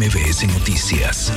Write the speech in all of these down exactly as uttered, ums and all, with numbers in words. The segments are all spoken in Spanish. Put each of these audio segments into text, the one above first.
B S Noticias.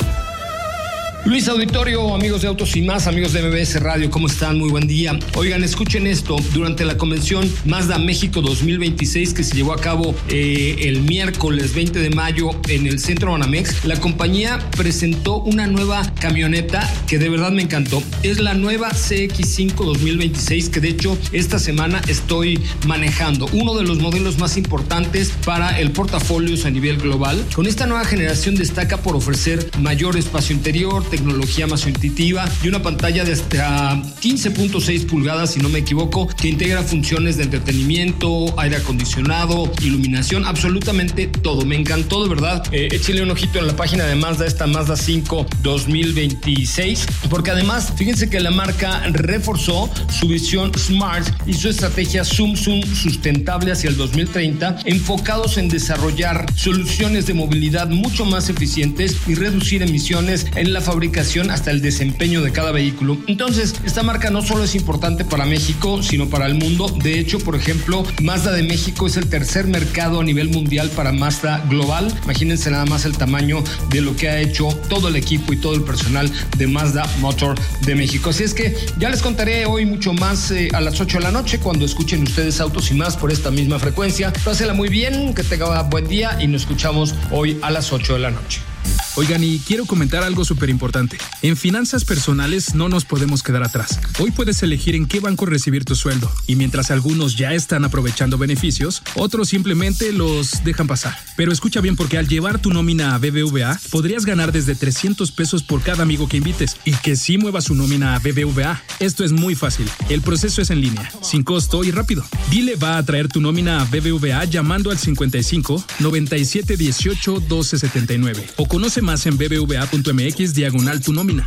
Luis Auditorio, amigos de Autos y Más, amigos de M B S Radio, ¿cómo están? Muy buen día. Oigan, escuchen esto. Durante la convención Mazda México dos mil veintiséis, que se llevó a cabo eh, el miércoles veinte de mayo en el Centro Banamex, la compañía presentó una nueva camioneta que de verdad me encantó. Es la nueva C X cinco dos mil veintiséis, que de hecho esta semana estoy manejando. Uno de los modelos más importantes para el portafolio a nivel global. Con esta nueva generación destaca por ofrecer mayor espacio interior, tecnología más intuitiva y una pantalla de hasta quince punto seis pulgadas, si no me equivoco, que integra funciones de entretenimiento, aire acondicionado, iluminación, absolutamente todo. Me encantó, de verdad. Eh, échenle un ojito en la página de Mazda, esta Mazda cinco dos mil veintiséis, porque además, fíjense que la marca reforzó su visión Smart y su estrategia Zoom Zoom sustentable hacia el dos mil treinta, enfocados en desarrollar soluciones de movilidad mucho más eficientes y reducir emisiones en la fabricación hasta el desempeño de cada vehículo. Entonces, esta marca no solo es importante para México, sino para el mundo. De hecho, por ejemplo, Mazda de México es el tercer mercado a nivel mundial para Mazda global. Imagínense nada más el tamaño de lo que ha hecho todo el equipo y todo el personal de Mazda Motor de México. Así es que ya les contaré hoy mucho más eh, a las ocho de la noche, cuando escuchen ustedes Autos y Más por esta misma frecuencia. Pásela muy bien, que tenga buen día y nos escuchamos hoy a las ocho de la noche. Oigan, y quiero comentar algo súper importante. En finanzas personales no nos podemos quedar atrás. Hoy puedes elegir en qué banco recibir tu sueldo, y mientras algunos ya están aprovechando beneficios, otros simplemente los dejan pasar. Pero escucha bien, porque al llevar tu nómina a B B V A, podrías ganar desde trescientos pesos por cada amigo que invites, y que sí mueva su nómina a B B V A. Esto es muy fácil. El proceso es en línea, sin costo y rápido. Dile va a traer tu nómina a B B V A llamando al cincuenta y cinco, noventa y siete, dieciocho, doce, setenta y nueve, o conoce más en bbva.mx diagonal tu nómina.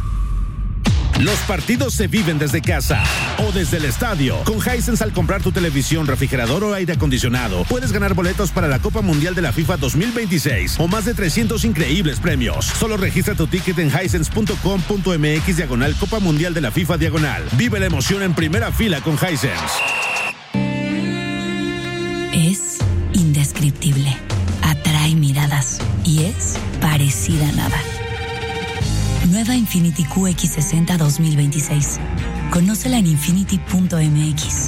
Los partidos se viven desde casa o desde el estadio. Con Hisense, al comprar tu televisión, refrigerador o aire acondicionado, puedes ganar boletos para la Copa Mundial de la FIFA dos mil veintiséis o más de trescientos increíbles premios. Solo registra tu ticket en hisense punto com punto m x diagonal Copa Mundial de la FIFA diagonal. Vive la emoción en primera fila con Hisense. Es indescriptible, atrae miradas y es parecida a nada. Nueva Infiniti Q X sesenta dos mil veintiséis. Conócela en infiniti punto m x.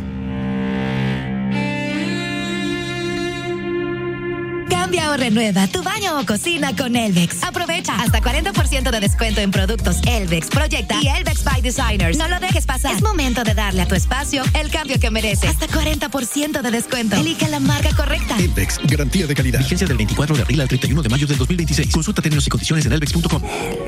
Cambia o renueva tu baño o cocina con Elvex. Aprovecha hasta cuarenta por ciento de descuento en productos Elvex, Proyecta y Elvex by Designers. No lo dejes pasar. Es momento de darle a tu espacio el cambio que merece. Hasta cuarenta por ciento de descuento. Elige la marca correcta. Elvex, garantía de calidad. Vigencia del veinticuatro de abril al treinta y uno de mayo del dos mil veintiséis. Consulta términos y condiciones en elvex punto com.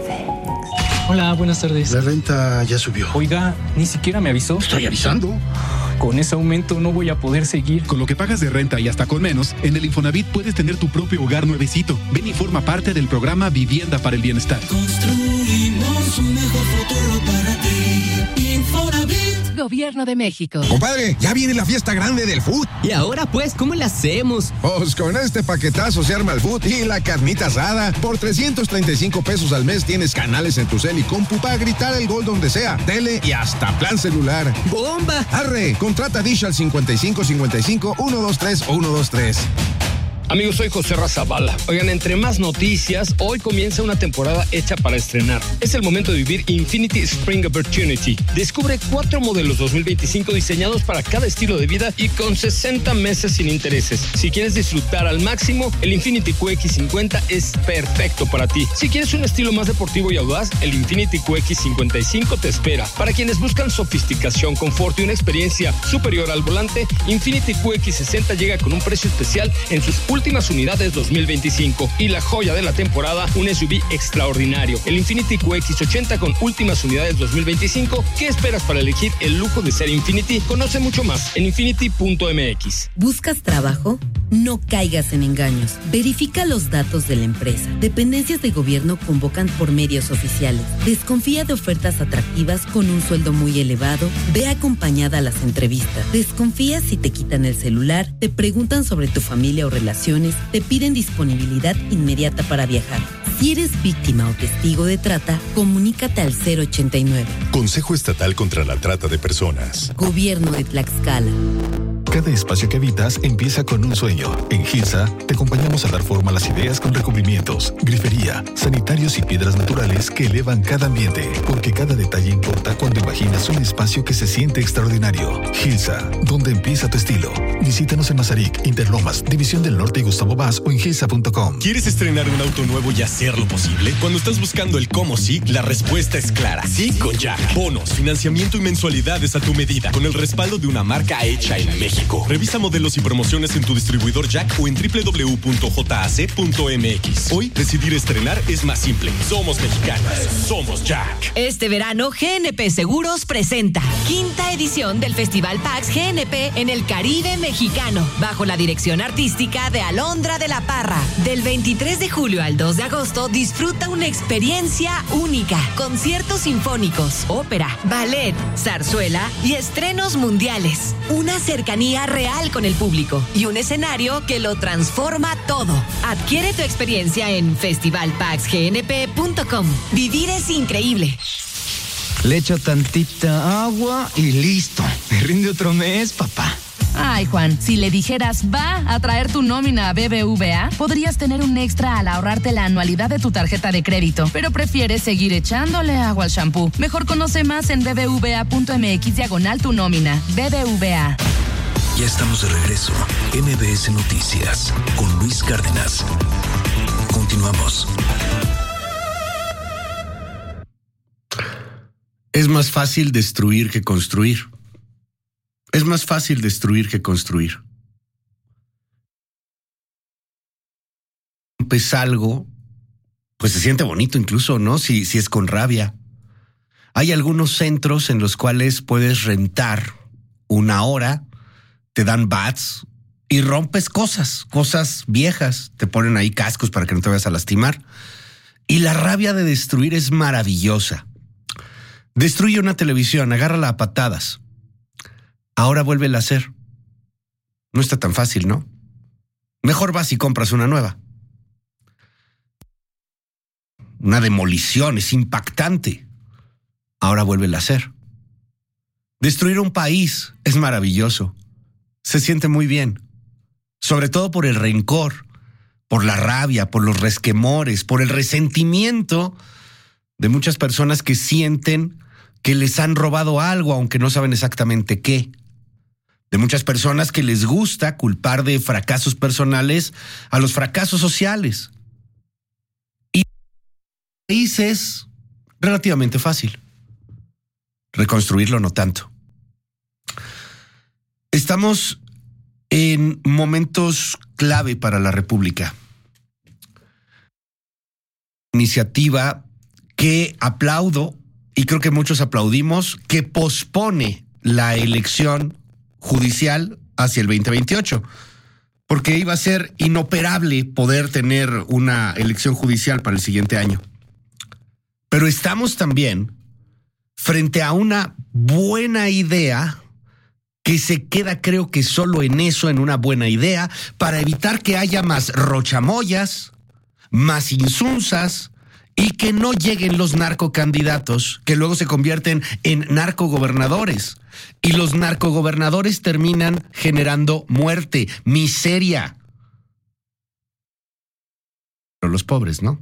Hola, buenas tardes. La renta ya subió. Oiga, ni siquiera me avisó. Estoy avisando. Con ese aumento no voy a poder seguir. Con lo que pagas de renta y hasta con menos, en el Infonavit puedes tener tu propio hogar nuevecito. Ven y forma parte del programa Vivienda para el Bienestar. Construimos un mejor futuro para ti. Infonavit. Gobierno de México. Compadre, ya viene la fiesta grande del food. Y ahora pues, ¿cómo la hacemos? Pues con este paquetazo se arma el food y la carnita asada. Por trescientos treinta y cinco pesos al mes tienes canales en tu cel y compu para gritar el gol donde sea, tele y hasta plan celular. ¡Bomba! Arre, contrata Dish al cincuenta y cinco cincuenta y cinco, ciento veintitrés o ciento veintitrés. Amigos, soy José Razabala. Oigan, entre más noticias, hoy comienza una temporada hecha para estrenar. Es el momento de vivir Infiniti Spring Opportunity. Descubre cuatro modelos dos mil veinticinco diseñados para cada estilo de vida y con sesenta meses sin intereses. Si quieres disfrutar al máximo, el Infiniti Q X cincuenta es perfecto para ti. Si quieres un estilo más deportivo y audaz, el Infiniti Q X cincuenta y cinco te espera. Para quienes buscan sofisticación, confort y una experiencia superior al volante, Infiniti Q X sesenta llega con un precio especial en sus últimas unidades dos mil veinticinco. Y la joya de la temporada, un S U V extraordinario, el Infiniti Q X ochenta con últimas unidades dos mil veinticinco. ¿Qué esperas para elegir el lujo de ser Infiniti? Conoce mucho más en infiniti punto m x. ¿Buscas trabajo? No caigas en engaños. Verifica los datos de la empresa. Dependencias de gobierno convocan por medios oficiales. Desconfía de ofertas atractivas con un sueldo muy elevado. Ve acompañada a las entrevistas. Desconfía si te quitan el celular, te preguntan sobre tu familia o relaciones, te piden disponibilidad inmediata para viajar. Si eres víctima o testigo de trata, comunícate al cero ochenta y nueve. Consejo Estatal contra la Trata de Personas. Gobierno de Tlaxcala. Cada espacio que habitas empieza con un sueño. En Gilsa te acompañamos a dar forma a las ideas con recubrimientos, grifería, sanitarios y piedras naturales que elevan cada ambiente, porque cada detalle importa cuando imaginas un espacio que se siente extraordinario. Gilsa, donde empieza tu estilo. Visítanos en Mazarik, Interlomas, División del Norte y Gustavo Vaz o en gilsa punto com. ¿Quieres estrenar un auto nuevo y hacerlo posible? Cuando estás buscando el cómo sí, la respuesta es clara. Sí con Jack. Bonos, financiamiento y mensualidades a tu medida, con el respaldo de una marca hecha en México. Revisa modelos y promociones en tu distribuidor Jack o en doble u doble u doble u punto jac punto m x. Hoy, decidir estrenar es más simple. Somos mexicanos. Somos Jack. Este verano, G N P Seguros presenta quinta edición del Festival PAX G N P en el Caribe mexicano, bajo la dirección artística de Alondra de la Parra. Del veintitrés de julio al dos de agosto, disfruta una experiencia única. Conciertos sinfónicos, ópera, ballet, zarzuela y estrenos mundiales. Una cercanía real con el público y un escenario que lo transforma todo. Adquiere tu experiencia en festival pax g n p punto com. Vivir es increíble. Le echo tantita agua y listo. Me rinde otro mes, papá. Ay, Juan, si le dijeras va a traer tu nómina a B B V A, podrías tener un extra al ahorrarte la anualidad de tu tarjeta de crédito, pero prefieres seguir echándole agua al shampoo. Mejor conoce más en bbva.mx diagonal tu nómina. B B V A. Ya estamos de regreso. M B S Noticias con Luis Cárdenas. Continuamos. Es más fácil destruir que construir. Es más fácil destruir que construir. Rompes algo, pues se siente bonito incluso, ¿no? Si, si es con rabia. Hay algunos centros en los cuales puedes rentar una hora, te dan bats y rompes cosas, cosas viejas. Te ponen ahí cascos para que no te vayas a lastimar. Y la rabia de destruir es maravillosa. Destruye una televisión, agárrala a patadas. Ahora vuélvela a hacer. No está tan fácil, ¿no? Mejor vas y compras una nueva. Una demolición es impactante. Ahora vuélvela a hacer. Destruir un país es maravilloso. Se siente muy bien. Sobre todo por el rencor, por la rabia, por los resquemores, por el resentimiento de muchas personas que sienten que les han robado algo, aunque no saben exactamente qué. De muchas personas que les gusta culpar de fracasos personales a los fracasos sociales. Y el país es relativamente fácil. Reconstruirlo no tanto. Estamos en momentos clave para la República. Iniciativa que aplaudo, y creo que muchos aplaudimos, que pospone la elección judicial hacia el veinte veintiocho, porque iba a ser inoperable poder tener una elección judicial para el siguiente año. Pero estamos también frente a una buena idea que se queda, creo que solo en eso, en una buena idea, para evitar que haya más rochamoyas, más insunzas, y que no lleguen los narcocandidatos que luego se convierten en narcogobernadores. Y los narcogobernadores terminan generando muerte, miseria. Pero los pobres, ¿no?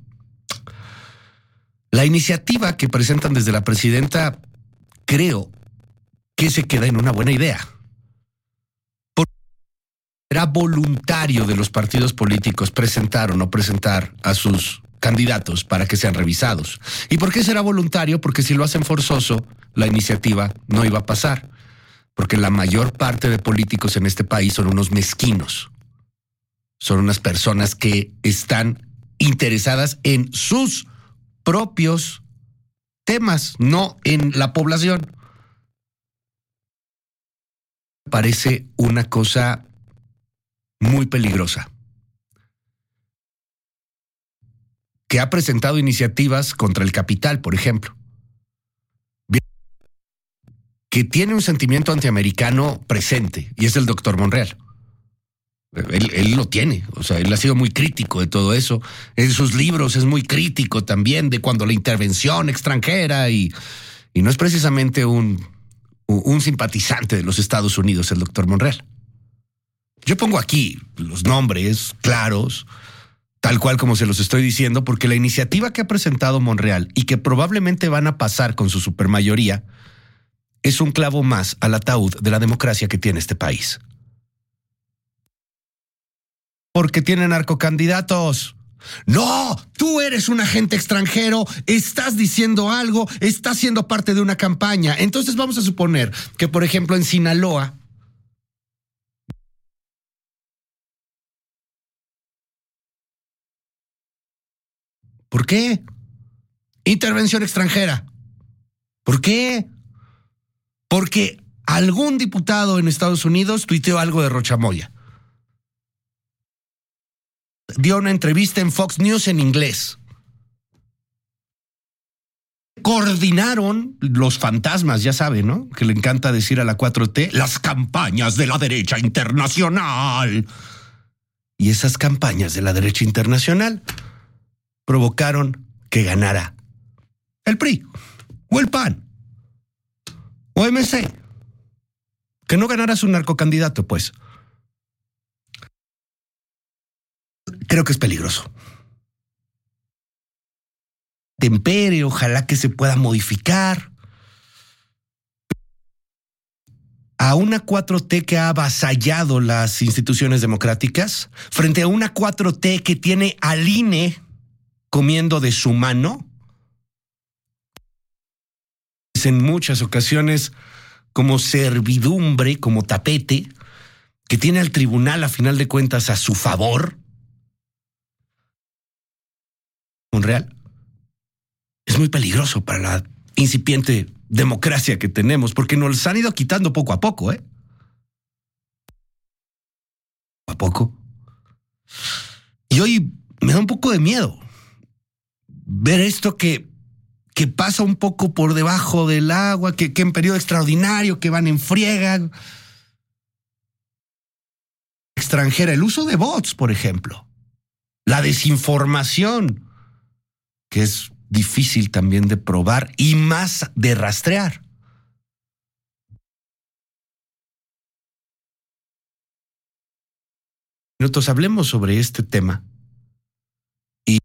La iniciativa que presentan desde la presidenta, creo que se queda en una buena idea. Porque era voluntario de los partidos políticos presentar o no presentar a sus candidatos para que sean revisados. ¿Y por qué será voluntario? Porque si lo hacen forzoso, la iniciativa no iba a pasar. Porque la mayor parte de políticos en este país son unos mezquinos. Son unas personas que están interesadas en sus propios temas, no en la población. Parece una cosa muy peligrosa. Que ha presentado iniciativas contra el capital, por ejemplo. Que tiene un sentimiento antiamericano presente, y es el doctor Monreal. Él, él lo tiene, o sea, él ha sido muy crítico de todo eso. En sus libros es muy crítico también de cuando la intervención extranjera, y, y no es precisamente un, un simpatizante de los Estados Unidos, el doctor Monreal. Yo pongo aquí los nombres claros, tal cual como se los estoy diciendo, porque la iniciativa que ha presentado Monreal y que probablemente van a pasar con su supermayoría es un clavo más al ataúd de la democracia que tiene este país. Porque tienen narcocandidatos. No, tú eres un agente extranjero, estás diciendo algo, estás siendo parte de una campaña. Entonces vamos a suponer que, por ejemplo, en Sinaloa, ¿por qué? Intervención extranjera. ¿Por qué? Porque algún diputado en Estados Unidos tuiteó algo de Rochamoya. Dio una entrevista en Fox News en inglés. Coordinaron los fantasmas, ya saben, ¿no? Que le encanta decir a la cuatro T, las campañas de la derecha internacional. Y esas campañas de la derecha internacional provocaron que ganara el P R I o el P A N o M C. Que no ganara su narcocandidato, pues. Creo que es peligroso. Tempere, ojalá que se pueda modificar. A una cuatro T que ha avasallado las instituciones democráticas, frente a una cuatro T que tiene al I N E comiendo de su mano, en muchas ocasiones como servidumbre, como tapete, que tiene al tribunal a final de cuentas a su favor. Monreal es muy peligroso para la incipiente democracia que tenemos, porque nos han ido quitando poco a poco, ¿eh? ¿A poco? Y hoy me da un poco de miedo ver esto que, que pasa un poco por debajo del agua, que, que en periodo extraordinario, que van en friega extranjera, el uso de bots, por ejemplo, la desinformación, que es difícil también de probar y más de rastrear. Nosotros hablemos sobre este tema. Y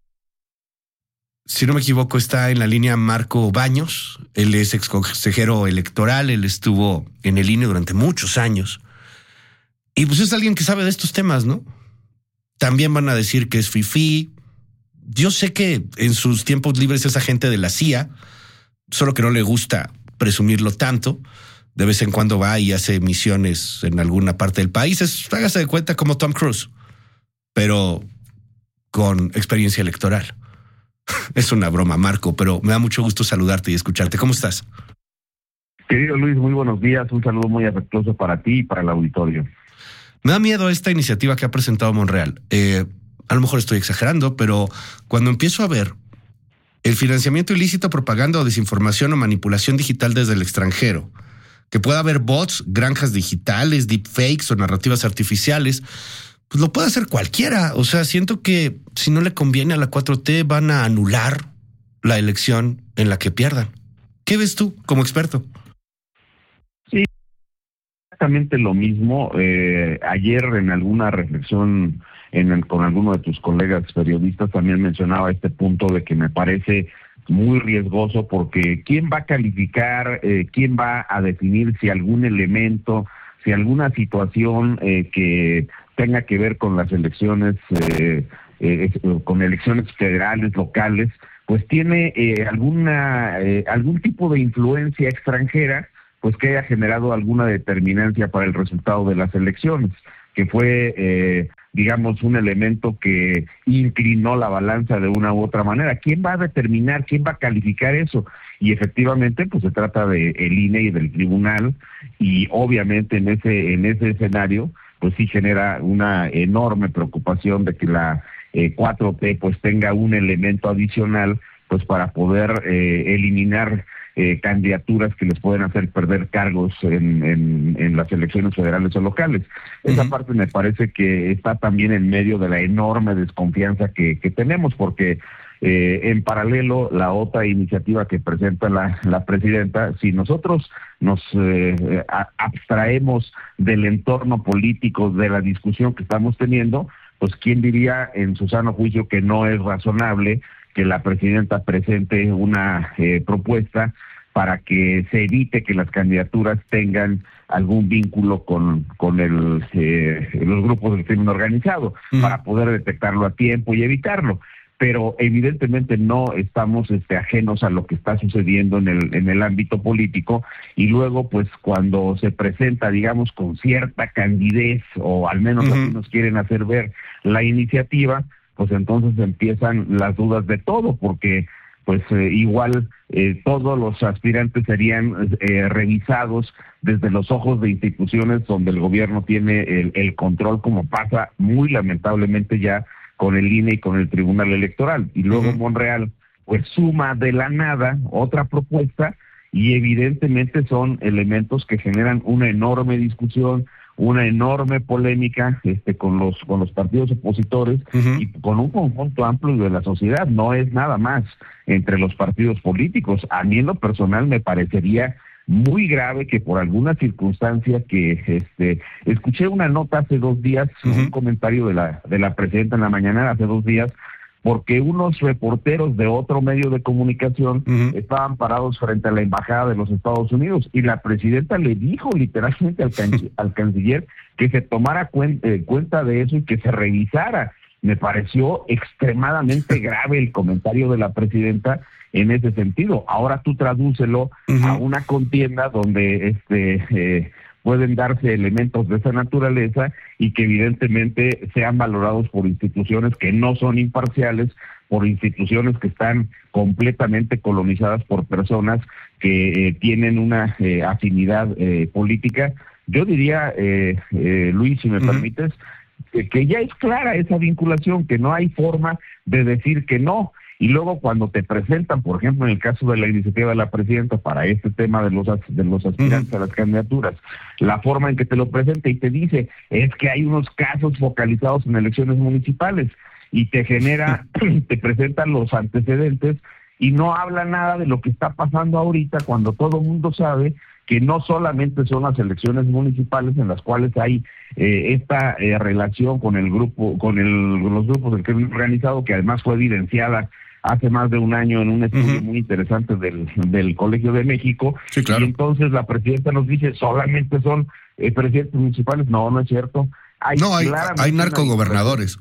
si no me equivoco, está en la línea Marco Baños. Él es ex consejero electoral, él estuvo en el I N E durante muchos años. Y pues es alguien que sabe de estos temas, ¿no? También van a decir que es fifí. Yo sé que en sus tiempos libres es agente de la C I A, solo que no le gusta presumirlo tanto. De vez en cuando va y hace misiones en alguna parte del país. Es, hágase de cuenta, como Tom Cruise, pero con experiencia electoral. Es una broma, Marco, pero me da mucho gusto saludarte y escucharte. ¿Cómo estás? Querido Luis, muy buenos días. Un saludo muy afectuoso para ti y para el auditorio. Me da miedo esta iniciativa que ha presentado Monreal. Eh, a lo mejor estoy exagerando, pero cuando empiezo a ver el financiamiento ilícito, propaganda o desinformación o manipulación digital desde el extranjero, que pueda haber bots, granjas digitales, deepfakes o narrativas artificiales, pues lo puede hacer cualquiera. O sea, siento que si no le conviene a la cuatro T van a anular la elección en la que pierdan. ¿Qué ves tú como experto? Sí, exactamente lo mismo. Eh, ayer en alguna reflexión en el, con alguno de tus colegas periodistas también mencionaba este punto de que me parece muy riesgoso, porque ¿quién va a calificar, eh, quién va a definir si algún elemento, si alguna situación eh, que tenga que ver con las elecciones, eh, eh, con elecciones federales, locales, pues tiene eh, alguna eh, algún tipo de influencia extranjera, pues que haya generado alguna determinancia para el resultado de las elecciones, que fue eh, digamos, un elemento que inclinó la balanza de una u otra manera? ¿Quién va a determinar, quién va a calificar eso? Y efectivamente, pues se trata de el I N E y del tribunal, y obviamente en ese en ese escenario, pues sí genera una enorme preocupación de que la eh, cuatro T pues tenga un elemento adicional, pues para poder eh, eliminar Eh, candidaturas que les pueden hacer perder cargos en, en, en las elecciones federales o locales. Esa uh-huh. parte me parece que está también en medio de la enorme desconfianza que, que tenemos, porque eh, en paralelo la otra iniciativa que presenta la, la presidenta, si nosotros nos eh, abstraemos del entorno político, de la discusión que estamos teniendo, pues quién diría en su sano juicio que no es razonable que la presidenta presente una eh, propuesta para que se evite que las candidaturas tengan algún vínculo con, con el, eh, los grupos del crimen organizado, uh-huh. para poder detectarlo a tiempo y evitarlo. Pero evidentemente no estamos este, ajenos a lo que está sucediendo en el, en el ámbito político, y luego pues cuando se presenta, digamos, con cierta candidez, o al menos uh-huh. así nos quieren hacer ver la iniciativa, pues entonces empiezan las dudas de todo, porque pues eh, igual eh, todos los aspirantes serían eh, revisados desde los ojos de instituciones donde el gobierno tiene el, el control, como pasa muy lamentablemente ya con el I N E y con el Tribunal Electoral. Y luego uh-huh. Monreal pues suma de la nada otra propuesta, y evidentemente son elementos que generan una enorme discusión, una enorme polémica este, con los con los partidos opositores, uh-huh. y con un conjunto amplio de la sociedad. No es nada más entre los partidos políticos. A mí en lo personal me parecería muy grave que por alguna circunstancia que este escuché una nota hace dos días, uh-huh. un comentario de la de la presidenta en la mañana hace dos días, porque unos reporteros de otro medio de comunicación uh-huh. estaban parados frente a la embajada de los Estados Unidos, y la presidenta le dijo literalmente al, can- al canciller que se tomara cuen- eh, cuenta de eso y que se revisara. Me pareció extremadamente grave el comentario de la presidenta en ese sentido. Ahora tú tradúcelo uh-huh. a una contienda donde este eh, pueden darse elementos de esa naturaleza, y que evidentemente sean valorados por instituciones que no son imparciales, por instituciones que están completamente colonizadas por personas que eh, tienen una eh, afinidad eh, política. Yo diría, eh, eh, Luis, si me uh-huh. permites, que, que ya es clara esa vinculación, que no hay forma de decir que no. Y luego cuando te presentan, por ejemplo, en el caso de la iniciativa de la presidenta para este tema de los de los aspirantes uh-huh. a las candidaturas, la forma en que te lo presenta y te dice es que hay unos casos focalizados en elecciones municipales, y te genera, te presentan los antecedentes y no habla nada de lo que está pasando ahorita, cuando todo el mundo sabe que no solamente son las elecciones municipales en las cuales hay eh, esta eh, relación con el grupo, con el, los grupos del crimen organizado, que además fue evidenciada hace más de un año en un estudio uh-huh. muy interesante del, del Colegio de México. Sí, claro. Y entonces la presidenta nos dice, solamente son eh, presidentes municipales. No, no es cierto. Hay no, hay, hay narcogobernadores.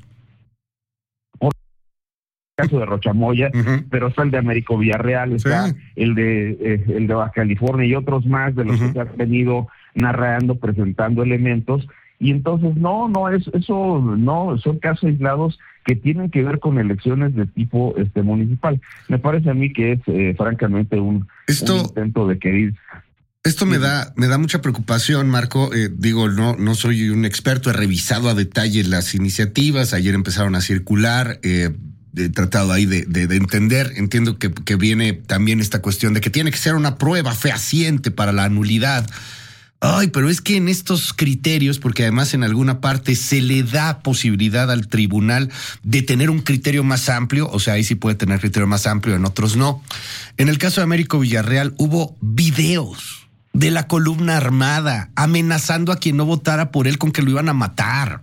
El caso de Rochamoya, uh-huh. pero está el de Américo Villarreal, está sí. el de eh, el de Baja California y otros más de los uh-huh. que se han venido narrando, presentando elementos. Y entonces no, no es eso, no son casos aislados que tienen que ver con elecciones de tipo este municipal. Me parece a mí que es eh, francamente un, Esto... un intento de querer. Esto me da, me da mucha preocupación, Marco. Eh, digo, no, no soy un experto, he revisado a detalle las iniciativas. Ayer empezaron a circular. Eh, He tratado ahí de, de, de entender, entiendo que, que viene también esta cuestión de que tiene que ser una prueba fehaciente para la nulidad. Ay, pero es que en estos criterios, porque además en alguna parte se le da posibilidad al tribunal de tener un criterio más amplio, o sea, ahí sí puede tener criterio más amplio, en otros no. En el caso de Américo Villarreal hubo videos de la columna armada amenazando a quien no votara por él con que lo iban a matar.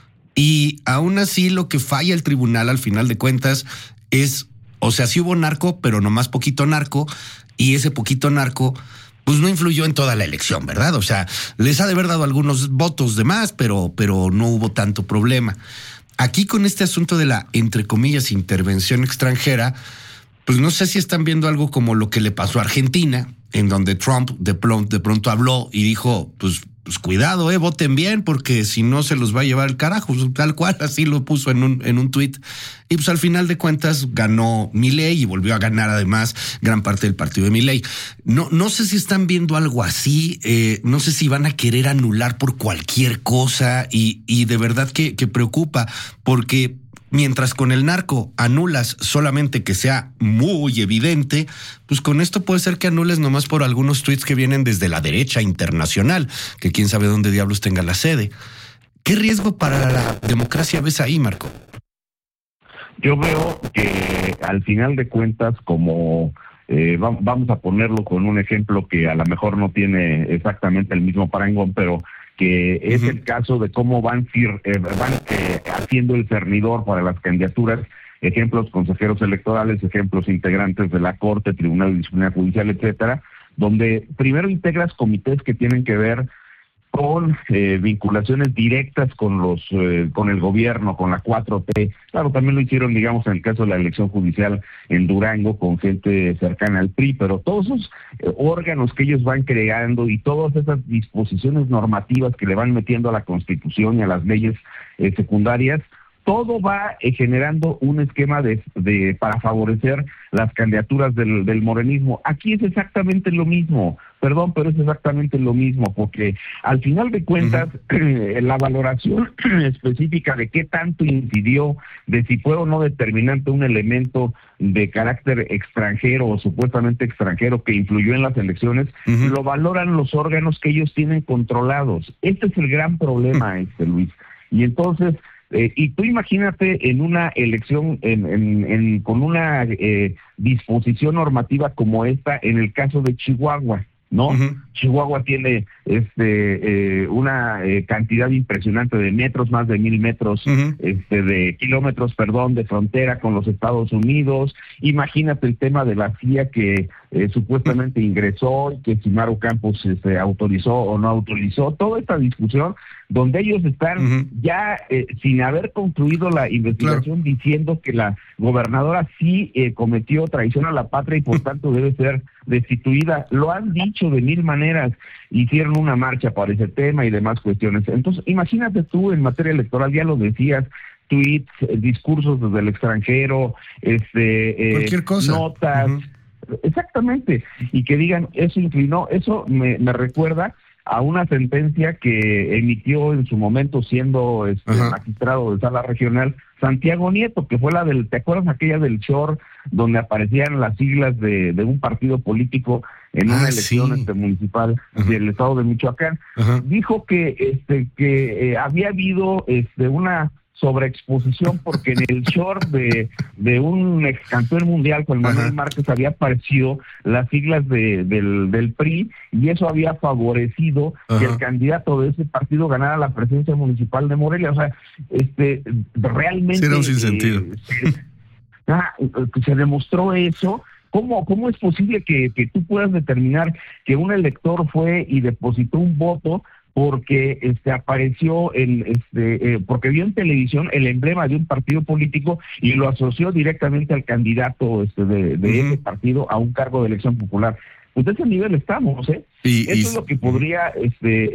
Y aún así lo que falla el tribunal al final de cuentas es, o sea, sí hubo narco, pero nomás poquito narco, y ese poquito narco pues no influyó en toda la elección, ¿verdad? O sea, les ha de haber dado algunos votos de más, pero, pero no hubo tanto problema. Aquí con este asunto de la, entre comillas, intervención extranjera, pues no sé si están viendo algo como lo que le pasó a Argentina, en donde Trump de pronto, de pronto habló y dijo, pues, pues cuidado, eh, voten bien, porque si no se los va a llevar el carajo, tal cual, así lo puso en un, en un tuit. Y pues al final de cuentas ganó Milei y volvió a ganar además gran parte del partido de Milei. No, no sé si están viendo algo así, eh, no sé si van a querer anular por cualquier cosa, y, y de verdad que, que preocupa, porque mientras con el narco anulas solamente que sea muy evidente, pues con esto puede ser que anules nomás por algunos tweets que vienen desde la derecha internacional, que quién sabe dónde diablos tenga la sede. ¿Qué riesgo para la democracia ves ahí, Marco? Yo veo que al final de cuentas, como eh, va, vamos a ponerlo con un ejemplo que a lo mejor no tiene exactamente el mismo parangón, pero que es uh-huh. el caso de cómo van, eh, van eh, haciendo el cernidor para las candidaturas, ejemplos consejeros electorales, ejemplos integrantes de la Corte, Tribunal de Disciplina Judicial, etcétera, donde primero integras comités que tienen que ver con eh, vinculaciones directas con los eh, con el gobierno, con la cuatro T. Claro, también lo hicieron, digamos, en el caso de la elección judicial en Durango, con gente cercana al P R I, pero todos esos eh, órganos que ellos van creando y todas esas disposiciones normativas que le van metiendo a la Constitución y a las leyes eh, secundarias, todo va eh, generando un esquema de, de para favorecer las candidaturas del, del morenismo. Aquí es exactamente lo mismo, perdón, pero es exactamente lo mismo, porque al final de cuentas, uh-huh. eh, la valoración específica de qué tanto incidió, de si fue o no determinante un elemento de carácter extranjero o supuestamente extranjero que influyó en las elecciones, uh-huh. lo valoran los órganos que ellos tienen controlados. Este es el gran problema, uh-huh. este Luis. Y entonces, Eh, y tú imagínate en una elección en, en, en, con una eh, disposición normativa como esta en el caso de Chihuahua, ¿no? Uh-huh. Chihuahua tiene este eh, una eh, cantidad impresionante de metros, más de mil metros, uh-huh. este de kilómetros, perdón, de frontera con los Estados Unidos. Imagínate el tema de la C I A que eh, supuestamente uh-huh. ingresó y que si Maru Campos este, autorizó o no autorizó, toda esta discusión donde ellos están uh-huh. ya eh, sin haber concluido la investigación, claro. diciendo que la gobernadora sí eh, cometió traición a la patria y por tanto debe ser destituida. Lo han dicho de mil maneras, hicieron una marcha para ese tema y demás cuestiones. Entonces, imagínate tú en materia electoral, ya lo decías, tweets, eh, discursos desde el extranjero, este, eh, cualquier cosa. Notas, uh-huh. exactamente, y que digan, eso inclinó, eso me, me recuerda a una sentencia que emitió en su momento siendo este, magistrado de sala regional Santiago Nieto, que fue la del, ¿te acuerdas aquella del Shore, donde aparecían las siglas de, de un partido político en una ah, elección sí. este, municipal uh-huh. del estado de Michoacán? Uh-huh. Dijo que este que eh, había habido este una sobreexposición porque en el short de, de un ex campeón mundial con Manuel Márquez había aparecido las siglas de, del, del P R I y eso había favorecido Ajá. que el candidato de ese partido ganara la presidencia municipal de Morelia. O sea, este realmente... Sí, era un sinsentido. Eh, se, ah, se demostró eso. ¿Cómo, cómo es posible que, que tú puedas determinar que un elector fue y depositó un voto porque este apareció en este eh, porque vio en televisión el emblema de un partido político y lo asoció directamente al candidato este de, de uh-huh. ese partido a un cargo de elección popular? Pues de ese nivel estamos, ¿eh? Y, Eso y... es lo que podría este